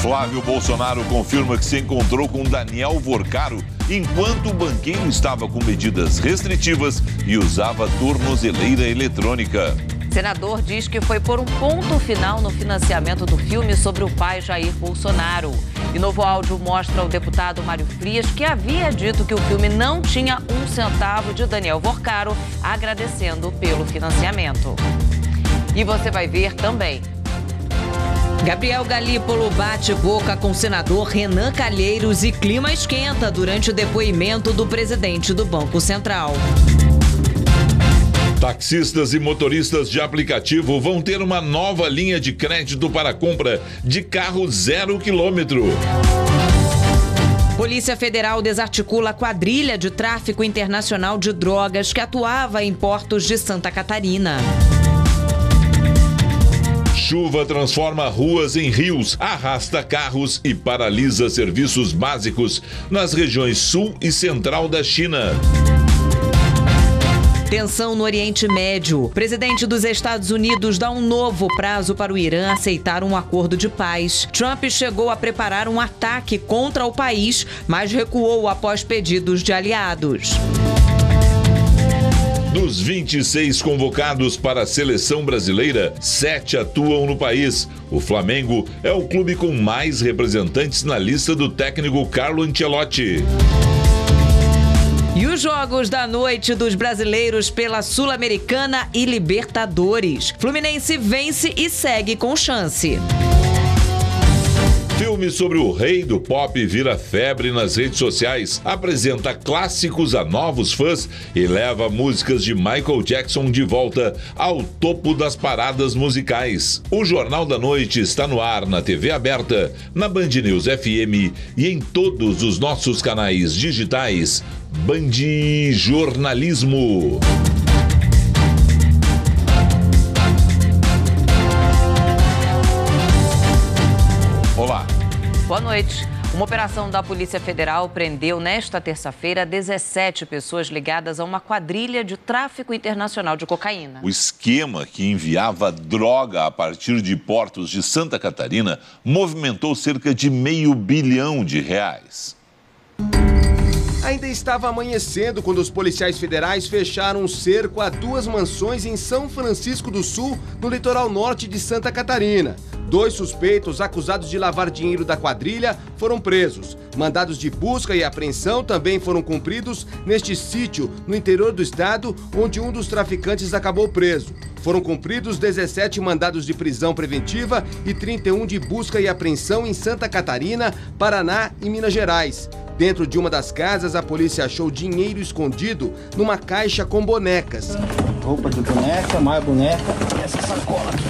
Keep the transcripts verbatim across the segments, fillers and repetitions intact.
Flávio Bolsonaro confirma que se encontrou com Daniel Vorcaro enquanto o banqueiro estava com medidas restritivas e usava tornozeleira eletrônica. Senador diz que foi por um ponto final no financiamento do filme sobre o pai Jair Bolsonaro. E novo áudio mostra o deputado Mário Frias que havia dito que o filme não tinha um centavo de Daniel Vorcaro, agradecendo pelo financiamento. E você vai ver também. Gabriel Galípolo bate boca com o senador Renan Calheiros e clima esquenta durante o depoimento do presidente do Banco Central. Taxistas e motoristas de aplicativo vão ter uma nova linha de crédito para compra de carro zero quilômetro. Polícia Federal desarticula a quadrilha de tráfico internacional de drogas que atuava em portos de Santa Catarina. Chuva transforma ruas em rios, arrasta carros e paralisa serviços básicos nas regiões sul e central da China. Tensão no Oriente Médio. O presidente dos Estados Unidos dá um novo prazo para o Irã aceitar um acordo de paz. Trump chegou a preparar um ataque contra o país, mas recuou após pedidos de aliados. Dos vinte e seis convocados para a seleção brasileira, sete atuam no país. O Flamengo é o clube com mais representantes na lista do técnico Carlo Ancelotti. E os jogos da noite dos brasileiros pela Sul-Americana e Libertadores. Fluminense vence e segue com chance. Filme sobre o rei do pop vira febre nas redes sociais, apresenta clássicos a novos fãs e leva músicas de Michael Jackson de volta ao topo das paradas musicais. O Jornal da Noite está no ar na T V aberta, na Band News F M e em todos os nossos canais digitais. Band Jornalismo. Olá. Boa noite. Uma operação da Polícia Federal prendeu nesta terça-feira dezessete pessoas ligadas a uma quadrilha de tráfico internacional de cocaína. O esquema que enviava droga a partir de portos de Santa Catarina movimentou cerca de meio bilhão de reais. Ainda estava amanhecendo quando os policiais federais fecharam um cerco a duas mansões em São Francisco do Sul, no litoral norte de Santa Catarina. Dois suspeitos acusados de lavar dinheiro da quadrilha foram presos. Mandados de busca e apreensão também foram cumpridos neste sítio, no interior do estado, onde um dos traficantes acabou preso. Foram cumpridos dezessete mandados de prisão preventiva e trinta e um de busca e apreensão em Santa Catarina, Paraná e Minas Gerais. Dentro de uma das casas, a polícia achou dinheiro escondido numa caixa com bonecas. Roupa de boneca, mais boneca e essa sacola aqui.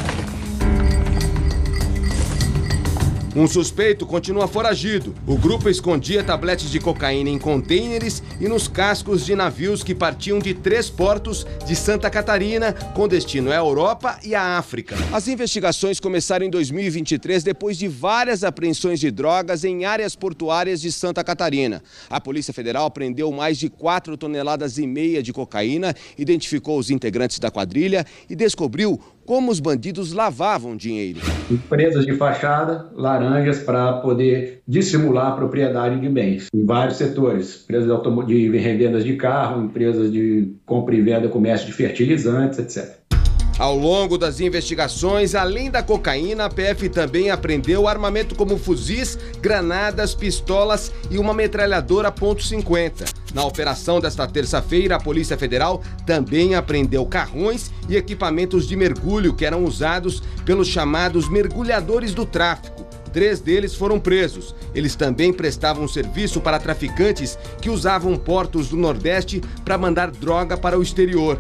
Um suspeito continua foragido. O grupo escondia tabletes de cocaína em contêineres e nos cascos de navios que partiam de três portos de Santa Catarina, com destino à Europa e à África. As investigações começaram em dois mil e vinte e três, depois de várias apreensões de drogas em áreas portuárias de Santa Catarina. A Polícia Federal prendeu mais de quatro toneladas e meia de cocaína, identificou os integrantes da quadrilha e descobriu como os bandidos lavavam dinheiro. Empresas de fachada, laranjas para poder dissimular a propriedade de bens em vários setores. Empresas de revendas de carro, empresas de compra e venda, comércio de fertilizantes, etcétera. Ao longo das investigações, além da cocaína, a P F também apreendeu armamento como fuzis, granadas, pistolas e uma metralhadora ponto cinquenta. Na operação desta terça-feira, a Polícia Federal também apreendeu carrões e equipamentos de mergulho que eram usados pelos chamados mergulhadores do tráfico. Três deles foram presos. Eles também prestavam serviço para traficantes que usavam portos do Nordeste para mandar droga para o exterior.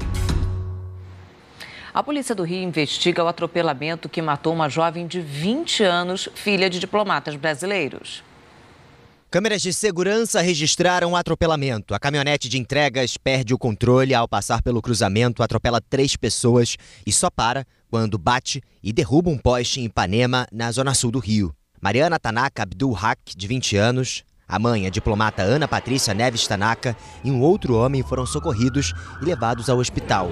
A Polícia do Rio investiga o atropelamento que matou uma jovem de vinte anos, filha de diplomatas brasileiros. Câmeras de segurança registraram o atropelamento. A caminhonete de entregas perde o controle ao passar pelo cruzamento, atropela três pessoas e só para quando bate e derruba um poste em Ipanema, na zona sul do Rio. Mariana Tanaka Abdul Haq, de vinte anos, a mãe, a diplomata Ana Patrícia Neves Tanaka, e um outro homem foram socorridos e levados ao hospital.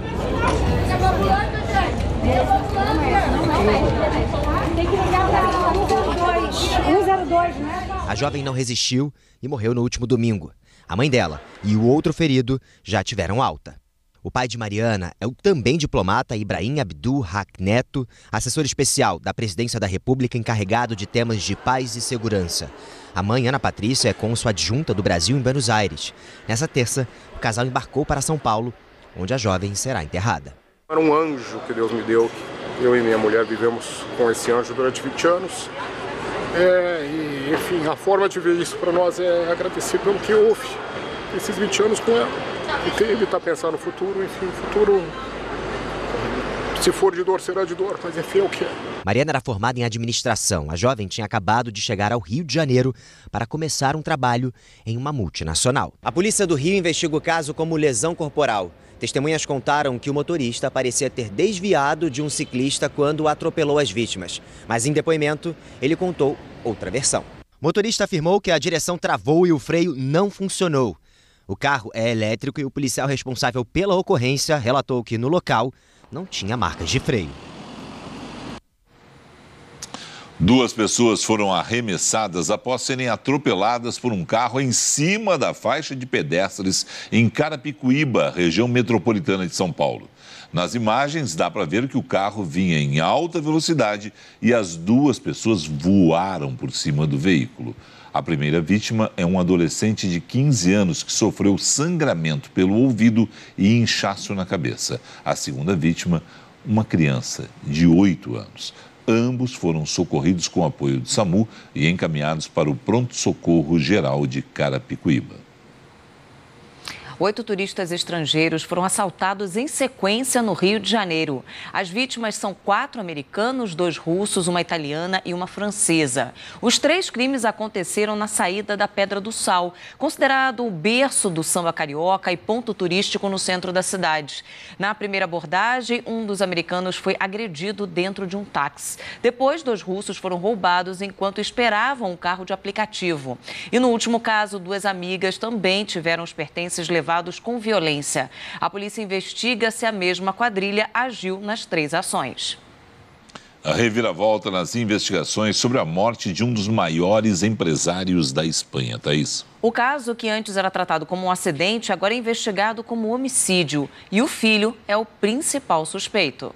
Tem que ligar para um zero dois. A jovem não resistiu e morreu no último domingo. A mãe dela e o outro ferido já tiveram alta. O pai de Mariana é o também diplomata Ibrahim Abdul Haq Neto, assessor especial da Presidência da República encarregado de temas de paz e segurança. A mãe, Ana Patrícia, é cônsul adjunta do Brasil em Buenos Aires. Nessa terça, o casal embarcou para São Paulo, onde a jovem será enterrada. Era um anjo que Deus me deu. Eu e minha mulher vivemos com esse anjo durante vinte anos. É, e, enfim, a forma de ver isso para nós é agradecer pelo que houve esses vinte anos com ela. E evitar pensar no futuro, enfim, o futuro, se for de dor, será de dor, mas enfim, é o que é. Mariana era formada em administração. A jovem tinha acabado de chegar ao Rio de Janeiro para começar um trabalho em uma multinacional. A polícia do Rio investiga o caso como lesão corporal. Testemunhas contaram que o motorista parecia ter desviado de um ciclista quando atropelou as vítimas. Mas em depoimento, ele contou outra versão. O motorista afirmou que a direção travou e o freio não funcionou. O carro é elétrico e o policial responsável pela ocorrência relatou que no local não tinha marcas de freio. Duas pessoas foram arremessadas após serem atropeladas por um carro em cima da faixa de pedestres em Carapicuíba, região metropolitana de São Paulo. Nas imagens, dá para ver que o carro vinha em alta velocidade e as duas pessoas voaram por cima do veículo. A primeira vítima é um adolescente de quinze anos que sofreu sangramento pelo ouvido e inchaço na cabeça. A segunda vítima, uma criança de oito anos. Ambos foram socorridos com apoio do SAMU e encaminhados para o Pronto-Socorro Geral de Carapicuíba. Oito turistas estrangeiros foram assaltados em sequência no Rio de Janeiro. As vítimas são quatro americanos, dois russos, uma italiana e uma francesa. Os três crimes aconteceram na saída da Pedra do Sal, considerado o berço do samba carioca e ponto turístico no centro da cidade. Na primeira abordagem, um dos americanos foi agredido dentro de um táxi. Depois, dois russos foram roubados enquanto esperavam um carro de aplicativo. E no último caso, duas amigas também tiveram os pertences levados com violência. A polícia investiga se a mesma quadrilha agiu nas três ações. A reviravolta nas investigações sobre a morte de um dos maiores empresários da Espanha, Thaís. O caso, que antes era tratado como um acidente, agora é investigado como homicídio. E o filho é o principal suspeito.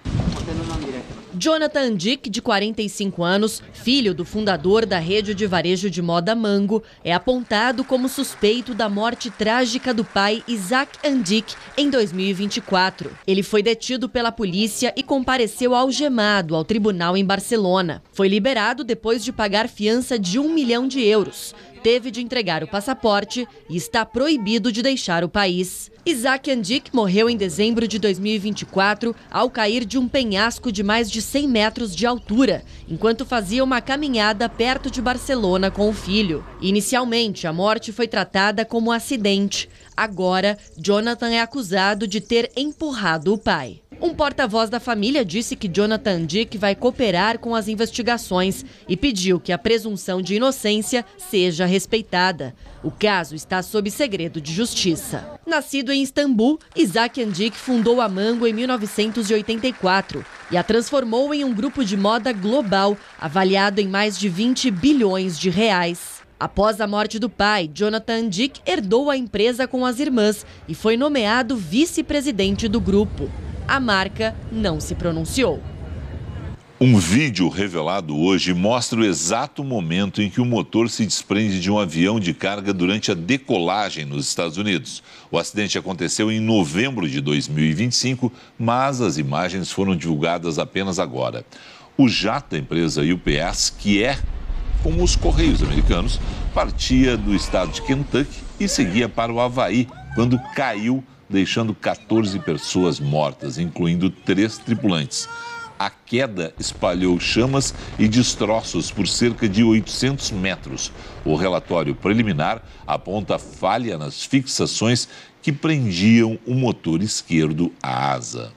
Jonathan Dick, de quarenta e cinco anos, filho do fundador da rede de varejo de moda Mango, é apontado como suspeito da morte trágica do pai Isaac Andic em dois mil e vinte e quatro. Ele foi detido pela polícia e compareceu algemado ao tribunal em Barcelona. Foi liberado depois de pagar fiança de um milhão de euros. Teve de entregar o passaporte e está proibido de deixar o país. Isaac Andic morreu em dezembro de dois mil e vinte e quatro ao cair de um penhasco de mais de cem metros de altura, enquanto fazia uma caminhada perto de Barcelona com o filho. Inicialmente, a morte foi tratada como acidente. Agora, Jonathan é acusado de ter empurrado o pai. Um porta-voz da família disse que Jonathan Dick vai cooperar com as investigações e pediu que a presunção de inocência seja respeitada. O caso está sob segredo de justiça. Nascido em Istambul, Isaac Andic fundou a Mango em mil novecentos e oitenta e quatro e a transformou em um grupo de moda global avaliado em mais de vinte bilhões de reais. Após a morte do pai, Jonathan Dick herdou a empresa com as irmãs e foi nomeado vice-presidente do grupo. A marca não se pronunciou. Um vídeo revelado hoje mostra o exato momento em que o motor se desprende de um avião de carga durante a decolagem nos Estados Unidos. O acidente aconteceu em novembro de dois mil e vinte e cinco, mas as imagens foram divulgadas apenas agora. O jato da empresa U P S, que é como os Correios americanos, partia do estado de Kentucky e seguia para o Havaí quando caiu, deixando quatorze pessoas mortas, incluindo três tripulantes. A queda espalhou chamas e destroços por cerca de oitocentos metros. O relatório preliminar aponta falha nas fixações que prendiam o motor esquerdo à asa.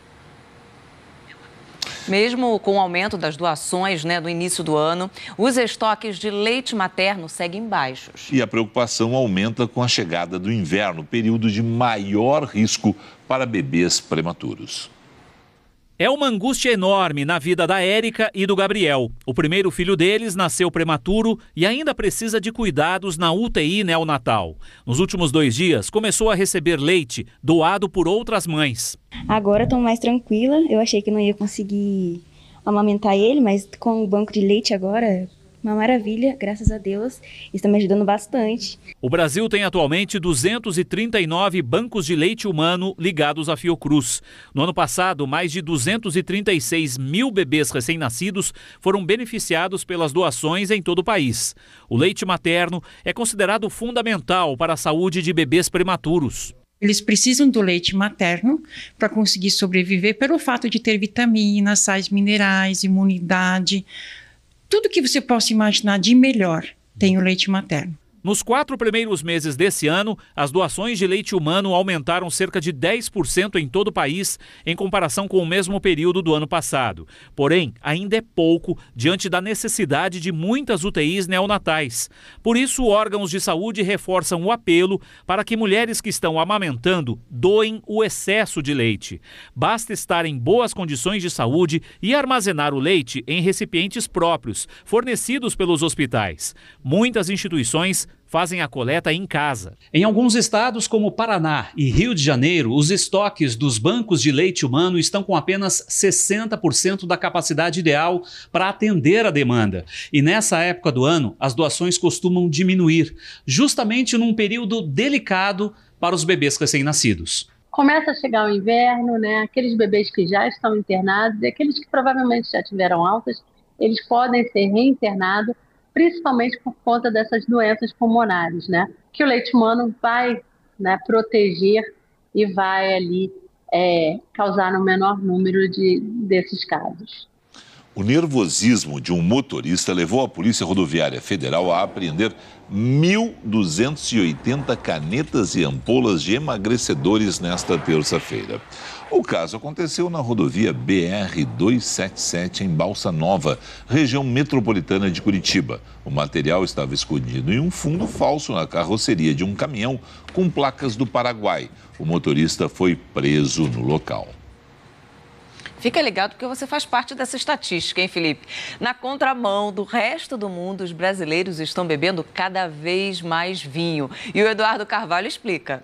Mesmo com o aumento das doações, né, do início do ano, os estoques de leite materno seguem baixos. E a preocupação aumenta com a chegada do inverno, período de maior risco para bebês prematuros. É uma angústia enorme na vida da Érica e do Gabriel. O primeiro filho deles nasceu prematuro e ainda precisa de cuidados na U T I neonatal. Nos últimos dois dias, começou a receber leite doado por outras mães. Agora estou mais tranquila. Eu achei que não ia conseguir amamentar ele, mas com o banco de leite agora... uma maravilha, graças a Deus, está me ajudando bastante. O Brasil tem atualmente duzentos e trinta e nove bancos de leite humano ligados à Fiocruz. No ano passado, mais de duzentos e trinta e seis mil bebês recém-nascidos foram beneficiados pelas doações em todo o país. O leite materno é considerado fundamental para a saúde de bebês prematuros. Eles precisam do leite materno para conseguir sobreviver pelo fato de ter vitaminas, sais minerais, imunidade... Tudo que você possa imaginar de melhor tem o leite materno. Nos quatro primeiros meses desse ano, as doações de leite humano aumentaram cerca de dez por cento em todo o país, em comparação com o mesmo período do ano passado. Porém, ainda é pouco diante da necessidade de muitas U T Is neonatais. Por isso, órgãos de saúde reforçam o apelo para que mulheres que estão amamentando doem o excesso de leite. Basta estar em boas condições de saúde e armazenar o leite em recipientes próprios, fornecidos pelos hospitais. Muitas instituições fazem a coleta em casa. Em alguns estados, como Paraná e Rio de Janeiro, os estoques dos bancos de leite humano estão com apenas sessenta por cento da capacidade ideal para atender a demanda. E nessa época do ano, as doações costumam diminuir, justamente num período delicado para os bebês recém-nascidos. Começa a chegar o inverno, né? Aqueles bebês que já estão internados e aqueles que provavelmente já tiveram altas, eles podem ser reinternados, principalmente por conta dessas doenças pulmonares, né? Que o leite humano vai, né, proteger e vai ali é, causar no menor número de, desses casos. O nervosismo de um motorista levou a Polícia Rodoviária Federal a apreender mil duzentas e oitenta canetas e ampolas de emagrecedores nesta terça-feira. O caso aconteceu na rodovia B R duzentos e setenta e sete, em Balsa Nova, região metropolitana de Curitiba. O material estava escondido em um fundo falso na carroceria de um caminhão com placas do Paraguai. O motorista foi preso no local. Fica ligado porque você faz parte dessa estatística, hein, Felipe? Na contramão do resto do mundo, os brasileiros estão bebendo cada vez mais vinho. E o Eduardo Carvalho explica.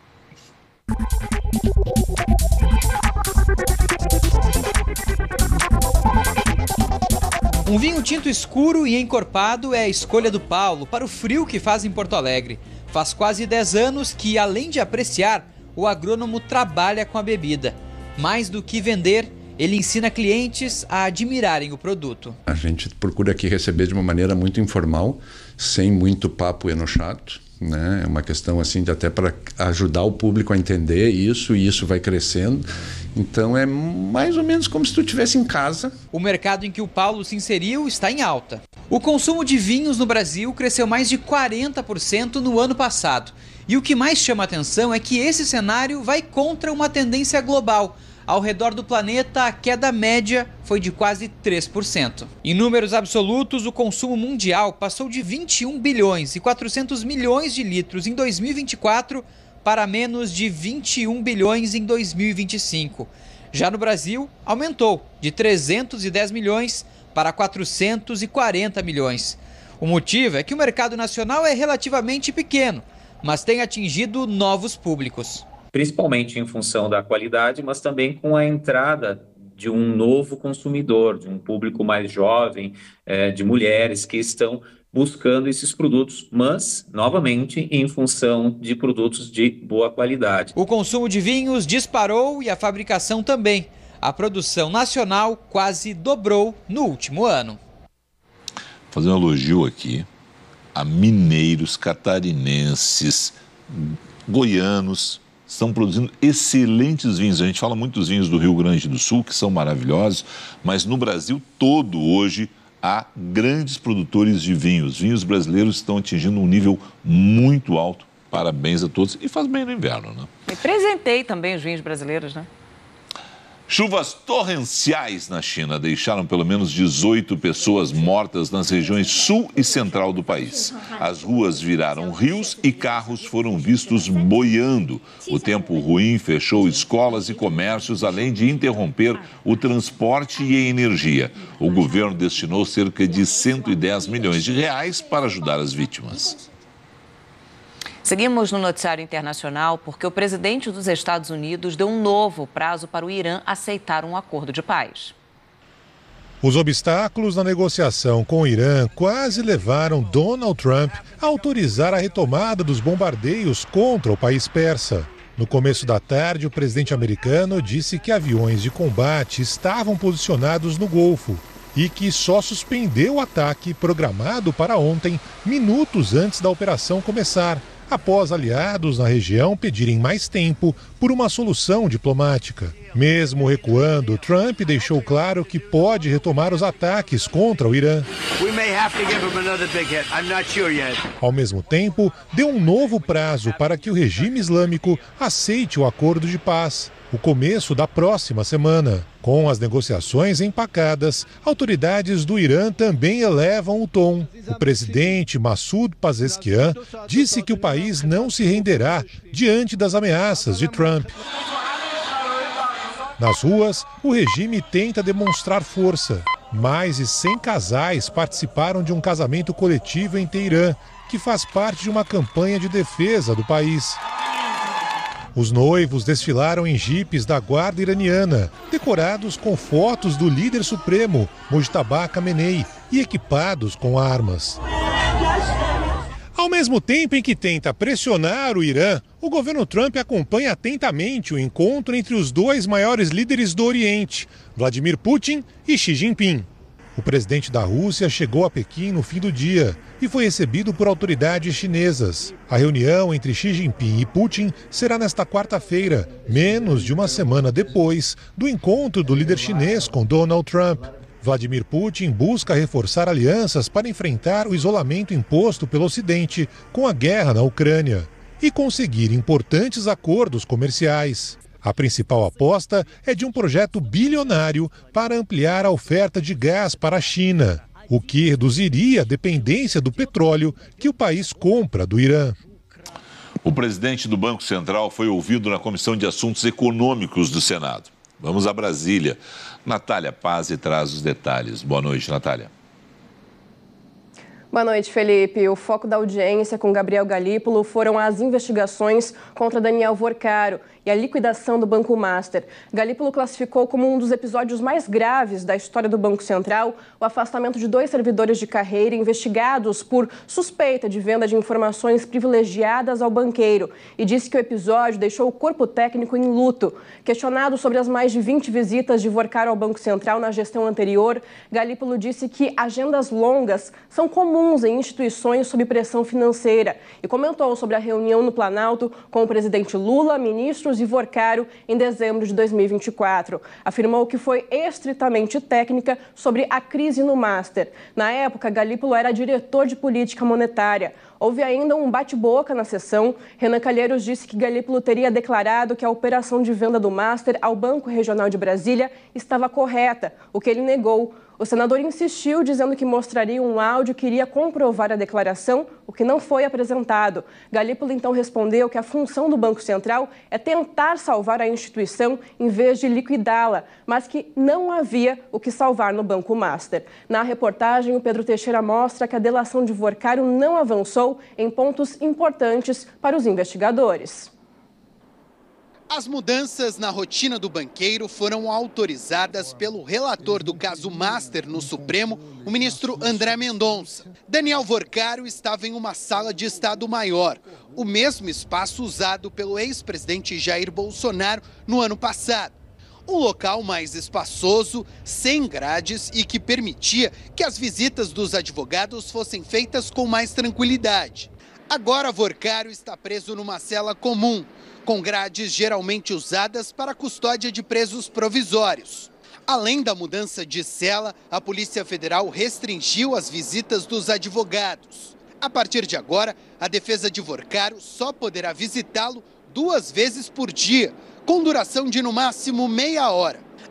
Um vinho tinto escuro e encorpado é a escolha do Paulo para o frio que faz em Porto Alegre. Faz quase dez anos que, além de apreciar, o agrônomo trabalha com a bebida. Mais do que vender, ele ensina clientes a admirarem o produto. A gente procura aqui receber de uma maneira muito informal, sem muito papo enochado, né? É uma questão assim de até para ajudar o público a entender isso, e isso vai crescendo. Então é mais ou menos como se tu estivesse em casa. O mercado em que o Paulo se inseriu está em alta. O consumo de vinhos no Brasil cresceu mais de quarenta por cento no ano passado. E o que mais chama a atenção é que esse cenário vai contra uma tendência global. Ao redor do planeta, a queda média foi de quase três por cento. Em números absolutos, o consumo mundial passou de vinte e um bilhões e quatrocentos milhões de litros em dois mil e vinte e quatro para menos de vinte e um bilhões em dois mil e vinte e cinco. Já no Brasil, aumentou de trezentos e dez milhões para quatrocentos e quarenta milhões. O motivo é que o mercado nacional é relativamente pequeno, mas tem atingido novos públicos. Principalmente em função da qualidade, mas também com a entrada de um novo consumidor, de um público mais jovem, é, de mulheres que estão buscando esses produtos, mas, novamente, em função de produtos de boa qualidade. O consumo de vinhos disparou e a fabricação também. A produção nacional quase dobrou no último ano. Vou fazer um elogio aqui a mineiros, catarinenses, goianos. Estão produzindo excelentes vinhos. A gente fala muito dos vinhos do Rio Grande do Sul, que são maravilhosos, mas no Brasil todo hoje há grandes produtores de vinhos. Vinhos brasileiros estão atingindo um nível muito alto. Parabéns a todos. E faz bem no inverno, né? Me presentei também os vinhos brasileiros, né? Chuvas torrenciais na China deixaram pelo menos dezoito pessoas mortas nas regiões sul e central do país. As ruas viraram rios e carros foram vistos boiando. O tempo ruim fechou escolas e comércios, além de interromper o transporte e a energia. O governo destinou cerca de cento e dez milhões de reais para ajudar as vítimas. Seguimos no noticiário internacional porque o presidente dos Estados Unidos deu um novo prazo para o Irã aceitar um acordo de paz. Os obstáculos na negociação com o Irã quase levaram Donald Trump a autorizar a retomada dos bombardeios contra o país persa. No começo da tarde, o presidente americano disse que aviões de combate estavam posicionados no Golfo e que só suspendeu o ataque programado para ontem, minutos antes da operação começar, após aliados na região pedirem mais tempo por uma solução diplomática. Mesmo recuando, Trump deixou claro que pode retomar os ataques contra o Irã. Ao mesmo tempo, deu um novo prazo para que o regime islâmico aceite o acordo de paz, o começo da próxima semana. Com as negociações empacadas, autoridades do Irã também elevam o tom. O presidente Massoud Pezeshkian disse que o país não se renderá diante das ameaças de Trump. Nas ruas, o regime tenta demonstrar força. Mais de cem casais participaram de um casamento coletivo em Teherã, que faz parte de uma campanha de defesa do país. Os noivos desfilaram em jipes da guarda iraniana, decorados com fotos do líder supremo, Mojtaba Khamenei, e equipados com armas. Ao mesmo tempo em que tenta pressionar o Irã, o governo Trump acompanha atentamente o encontro entre os dois maiores líderes do Oriente, Vladimir Putin e Xi Jinping. O presidente da Rússia chegou a Pequim no fim do dia e foi recebido por autoridades chinesas. A reunião entre Xi Jinping e Putin será nesta quarta-feira, menos de uma semana depois do encontro do líder chinês com Donald Trump. Vladimir Putin busca reforçar alianças para enfrentar o isolamento imposto pelo Ocidente com a guerra na Ucrânia e conseguir importantes acordos comerciais. A principal aposta é de um projeto bilionário para ampliar a oferta de gás para a China, o que reduziria a dependência do petróleo que o país compra do Irã. O presidente do Banco Central foi ouvido na Comissão de Assuntos Econômicos do Senado. Vamos a Brasília. Natália Pazzi traz os detalhes. Boa noite, Natália. Boa noite, Felipe. O foco da audiência com Gabriel Galípolo foram as investigações contra Daniel Vorcaro e a liquidação do Banco Master. Galípolo classificou como um dos episódios mais graves da história do Banco Central o afastamento de dois servidores de carreira investigados por suspeita de venda de informações privilegiadas ao banqueiro e disse que o episódio deixou o corpo técnico em luto. Questionado sobre as mais de vinte visitas de Vorcaro ao Banco Central na gestão anterior, Galípolo disse que agendas longas são comuns em instituições sob pressão financeira e comentou sobre a reunião no Planalto com o presidente Lula, ministros e Vorcaro em dezembro de dois mil e vinte e quatro. Afirmou que foi estritamente técnica sobre a crise no Master. Na época, Galípolo era diretor de política monetária. Houve ainda um bate-boca na sessão. Renan Calheiros disse que Galípolo teria declarado que a operação de venda do Master ao Banco Regional de Brasília estava correta, o que ele negou. O senador insistiu, dizendo que mostraria um áudio que iria comprovar a declaração, o que não foi apresentado. Galípolo então respondeu que a função do Banco Central é tentar salvar a instituição em vez de liquidá-la, mas que não havia o que salvar no Banco Master. Na reportagem, o Pedro Teixeira mostra que a delação de Vorcaro não avançou em pontos importantes para os investigadores. As mudanças na rotina do banqueiro foram autorizadas pelo relator do caso Master no Supremo, o ministro André Mendonça. Daniel Vorcaro estava em uma sala de Estado Maior, o mesmo espaço usado pelo ex-presidente Jair Bolsonaro no ano passado. Um local mais espaçoso, sem grades e que permitia que as visitas dos advogados fossem feitas com mais tranquilidade. Agora Vorcaro está preso numa cela comum, com grades geralmente usadas para a custódia de presos provisórios. Além da mudança de cela, a Polícia Federal restringiu as visitas dos advogados. A partir de agora, a defesa de Vorcaro só poderá visitá-lo duas vezes por dia, com duração de no máximo meia hora.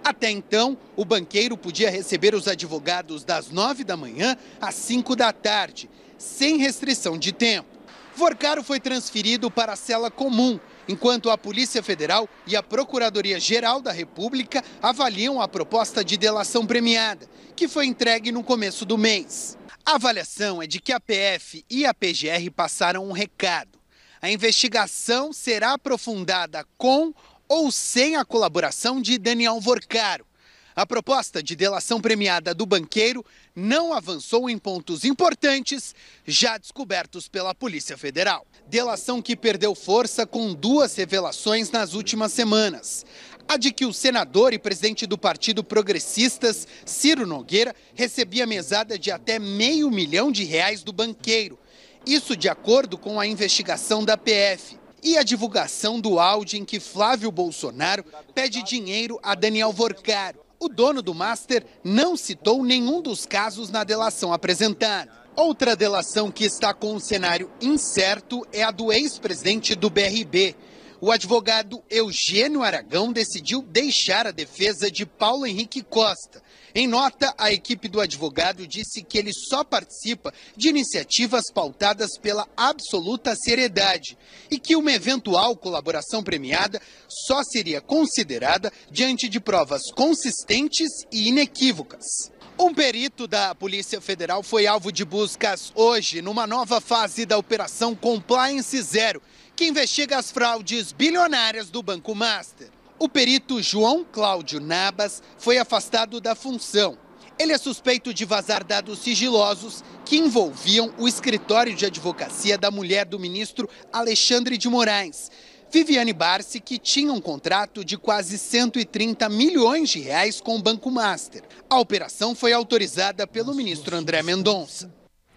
Até então, o banqueiro podia receber os advogados das nove da manhã às cinco da tarde, sem restrição de tempo. Vorcaro foi transferido para a cela comum, enquanto a Polícia Federal e a Procuradoria-Geral da República avaliam a proposta de delação premiada, que foi entregue no começo do mês. A avaliação é de que a P F e a P G R passaram um recado. A investigação será aprofundada com ou sem a colaboração de Daniel Vorcaro. A proposta de delação premiada do banqueiro não avançou em pontos importantes já descobertos pela Polícia Federal. Delação que perdeu força com duas revelações nas últimas semanas. A de que o senador e presidente do Partido Progressistas, Ciro Nogueira, recebia mesada de até meio milhão de reais do banqueiro. Isso de acordo com a investigação da P F. E a divulgação do áudio em que Flávio Bolsonaro pede dinheiro a Daniel Vorcaro. O dono do Master não citou nenhum dos casos na delação apresentada. Outra delação que está com um cenário incerto é a do ex-presidente do B R B. O advogado Eugênio Aragão decidiu deixar a defesa de Paulo Henrique Costa. Em nota, a equipe do advogado disse que ele só participa de iniciativas pautadas pela absoluta seriedade e que uma eventual colaboração premiada só seria considerada diante de provas consistentes e inequívocas. Um perito da Polícia Federal foi alvo de buscas hoje numa nova fase da Operação Compliance Zero, que investiga as fraudes bilionárias do Banco Master. O perito João Cláudio Nabas foi afastado da função. Ele é suspeito de vazar dados sigilosos que envolviam o escritório de advocacia da mulher do ministro Alexandre de Moraes, Viviane Barsi, que tinha um contrato de quase cento e trinta milhões de reais com o Banco Master. A operação foi autorizada pelo ministro André Mendonça.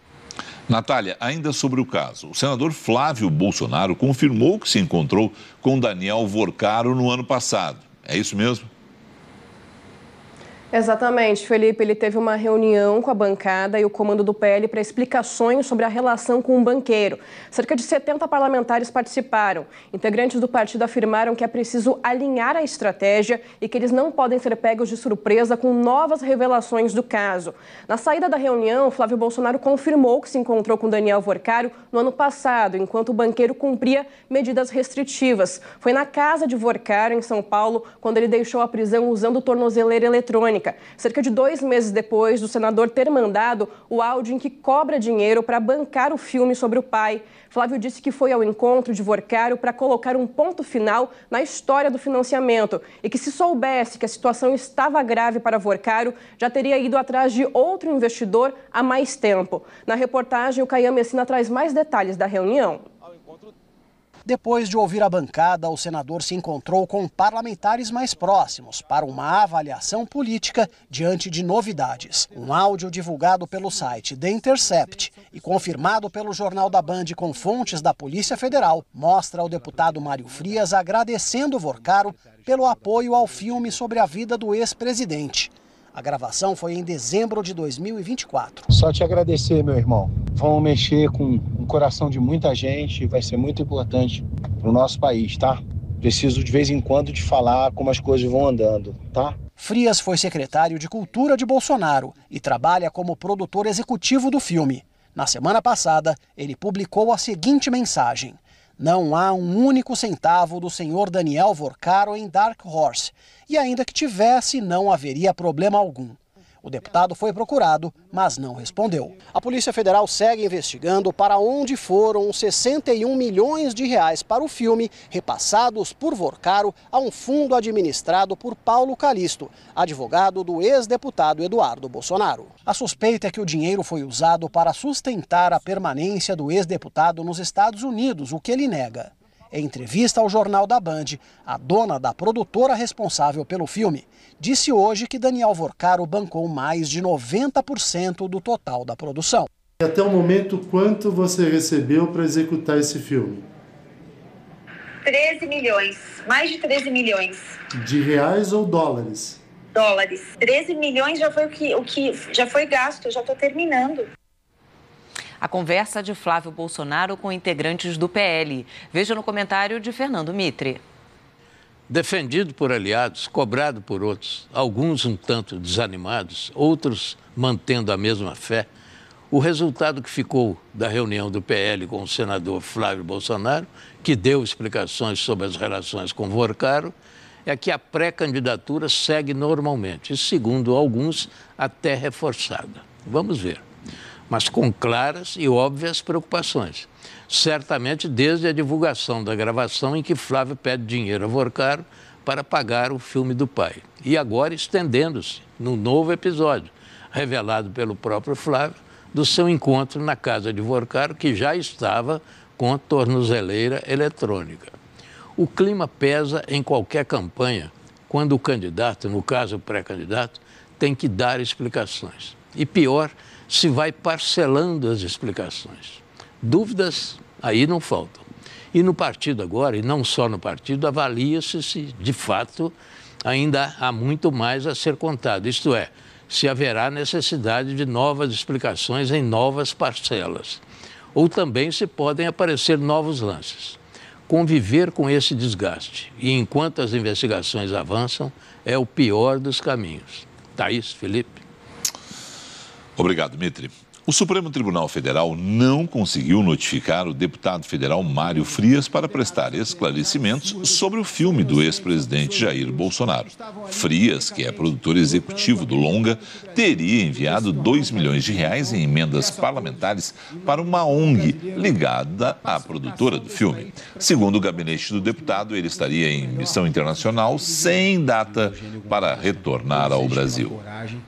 Natália, ainda sobre o caso, o senador Flávio Bolsonaro confirmou que se encontrou com Daniel Vorcaro no ano passado. É isso mesmo? Exatamente, Felipe. Ele teve uma reunião com a bancada e o comando do P L para explicações sobre a relação com o banqueiro. Cerca de setenta parlamentares participaram. Integrantes do partido afirmaram que é preciso alinhar a estratégia e que eles não podem ser pegos de surpresa com novas revelações do caso. Na saída da reunião, Flávio Bolsonaro confirmou que se encontrou com Daniel Vorcaro no ano passado, enquanto o banqueiro cumpria medidas restritivas. Foi na casa de Vorcaro, em São Paulo, quando ele deixou a prisão usando tornozeleira eletrônica. Cerca de dois meses depois do senador ter mandado o áudio em que cobra dinheiro para bancar o filme sobre o pai. Flávio disse que foi ao encontro de Vorcaro para colocar um ponto final na história do financiamento e que, se soubesse que a situação estava grave para Vorcaro, já teria ido atrás de outro investidor há mais tempo. Na reportagem, o Caian Messina traz mais detalhes da reunião. Depois de ouvir a bancada, o senador se encontrou com parlamentares mais próximos para uma avaliação política diante de novidades. Um áudio divulgado pelo site The Intercept e confirmado pelo Jornal da Band com fontes da Polícia Federal mostra o deputado Mário Frias agradecendo Vorcaro pelo apoio ao filme sobre a vida do ex-presidente. A gravação foi em dezembro de dois mil e vinte e quatro. Só te agradecer, meu irmão. Vamos mexer com o coração de muita gente, vai ser muito importante para o nosso país, tá? Preciso de vez em quando de falar como as coisas vão andando, tá? Frias foi secretário de Cultura de Bolsonaro e trabalha como produtor executivo do filme. Na semana passada, ele publicou a seguinte mensagem: não há um único centavo do senhor Daniel Vorcaro em Dark Horse, e ainda que tivesse, não haveria problema algum. O deputado foi procurado, mas não respondeu. A Polícia Federal segue investigando para onde foram os sessenta e um milhões de reais para o filme repassados por Vorcaro a um fundo administrado por Paulo Calixto, advogado do ex-deputado Eduardo Bolsonaro. A suspeita é que o dinheiro foi usado para sustentar a permanência do ex-deputado nos Estados Unidos, o que ele nega. Em entrevista ao Jornal da Band, a dona da produtora responsável pelo filme disse hoje que Daniel Vorcaro bancou mais de noventa por cento do total da produção. Até o momento, quanto você recebeu para executar esse filme? treze milhões, mais de treze milhões. De reais ou dólares? Dólares. treze milhões já foi o que, o que já foi gasto, eu já estou terminando. A conversa de Flávio Bolsonaro com integrantes do P L. Veja no comentário de Fernando Mitre. defendido por aliados, cobrado por outros, alguns um tanto desanimados, outros mantendo a mesma fé, o resultado que ficou da reunião do P L com o senador Flávio Bolsonaro, que deu explicações sobre as relações com Vorcaro, é que a pré-candidatura segue normalmente, e, segundo alguns, até reforçada. Vamos ver. Mas com claras e óbvias preocupações. Certamente desde a divulgação da gravação em que Flávio pede dinheiro a Vorcaro para pagar o filme do pai. E agora estendendo-se no novo episódio, revelado pelo próprio Flávio, do seu encontro na casa de Vorcaro, que já estava com a tornozeleira eletrônica. O clima pesa em qualquer campanha quando o candidato, no caso o pré-candidato, tem que dar explicações. E pior, se vai parcelando as explicações. Dúvidas aí não faltam. E no partido agora, e não só no partido, avalia-se se, de fato, ainda há muito mais a ser contado. Isto é, se haverá necessidade de novas explicações em novas parcelas. Ou também se podem aparecer novos lances. Conviver com esse desgaste e, enquanto as investigações avançam, é o pior dos caminhos. Thaís, Felipe. Obrigado, Mitri. O Supremo Tribunal Federal não conseguiu notificar o deputado federal Mário Frias para prestar esclarecimentos sobre o filme do ex-presidente Jair Bolsonaro. Frias, que é produtor executivo do longa, teria enviado dois milhões de reais em emendas parlamentares para uma O N G ligada à produtora do filme. Segundo o gabinete do deputado, ele estaria em missão internacional sem data para retornar ao Brasil.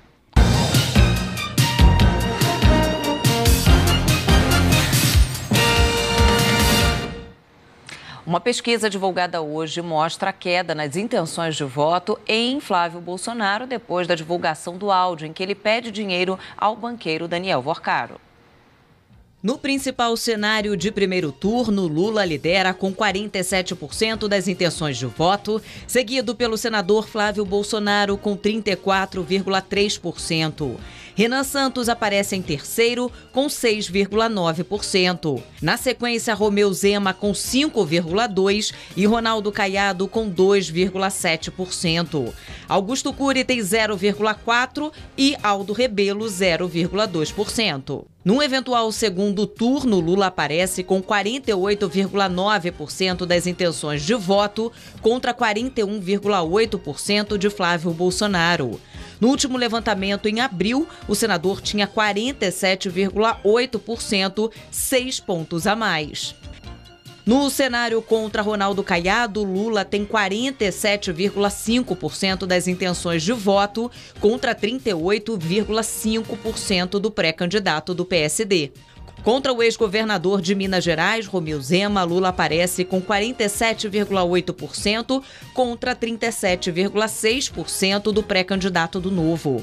Uma pesquisa divulgada hoje mostra a queda nas intenções de voto em Flávio Bolsonaro depois da divulgação do áudio em que ele pede dinheiro ao banqueiro Daniel Vorcaro. No principal cenário de primeiro turno, Lula lidera com quarenta e sete por cento das intenções de voto, seguido pelo senador Flávio Bolsonaro com trinta e quatro vírgula três por cento. Renan Santos aparece em terceiro com seis vírgula nove por cento. Na sequência, Romeu Zema com cinco vírgula dois por cento e Ronaldo Caiado com dois vírgula sete por cento. Augusto Cury tem zero vírgula quatro por cento e Aldo Rebelo zero vírgula dois por cento. Num eventual segundo turno, Lula aparece com quarenta e oito vírgula nove por cento das intenções de voto contra quarenta e um vírgula oito por cento de Flávio Bolsonaro. No último levantamento, em abril, o senador tinha quarenta e sete vírgula oito por cento, seis pontos a mais. No cenário contra Ronaldo Caiado, Lula tem quarenta e sete vírgula cinco por cento das intenções de voto contra trinta e oito vírgula cinco por cento do pré-candidato do P S D. Contra o ex-governador de Minas Gerais, Romeu Zema, Lula aparece com quarenta e sete vírgula oito por cento contra trinta e sete vírgula seis por cento do pré-candidato do Novo.